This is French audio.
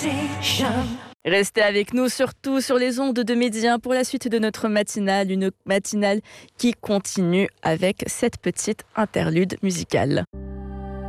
Restez avec nous, surtout sur les ondes de Midi 1 pour la suite de notre matinale, une matinale qui continue avec cette petite interlude musicale.